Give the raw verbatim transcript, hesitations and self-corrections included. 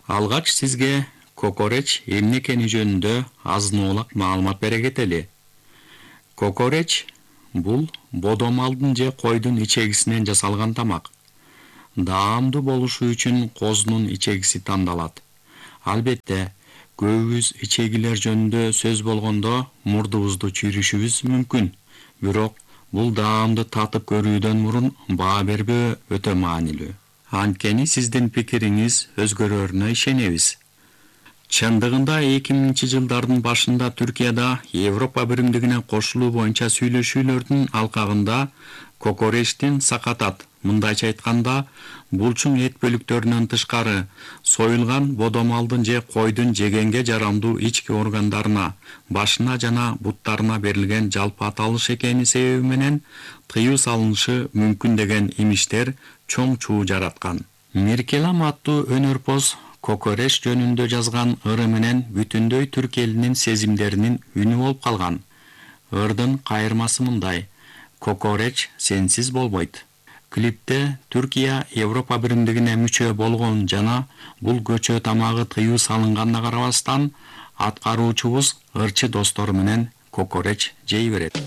Алгач сизге кокореч эмне экени жөнүндө азын-оолак маалымат бере кетели. Кокореч бул бодомалдын же койдун ичегисинен жасалган тамак. Даамдуу болушу үчүн козунун ичегиси тандалат. Албетте, көбүбүз ичегилер жөнүндө сөз болгондо мурдубузду чүйрүшүбүз мүмкүн. Бирок бул даамды татып көрүүдөн мурун баа бербөө өтө маанилүү. Анткени сиздин пикириңиз өзгөрөрүнө ишенебиз. Чындыгында эки миңинчи жылдардын башында Түркияда Европа биримдигине кошулуу боюнча сүйлөшүүлөрдүн алкагында кокоречтин сакатат, мындайча айтканда, булчуң эт бөлүктөрүнөн тышкары союлган бодомалдын же койдун жегенге жарамдуу ички органдарына, башына жана буттарына берилген жалпы аталыш экени себеби менен тыюу салынышы мүмкүн деген имиштер чоң чуу жараткан. Миркелам аттуу өнөрпоз кокореч жөнүндө жазган ыры менен бүтүндөй түрк элинин сезимдеринин үнү болуп калган. Ырдын кайырмасы мындай: кокореч сенсиз болбойт. Клипте Түркия Европа биримдигине мүчө болгон жана бул көчө тамагы тыюу салынганына карабастан, аткаруучубуз ырчы достору менен кокореч жей берет.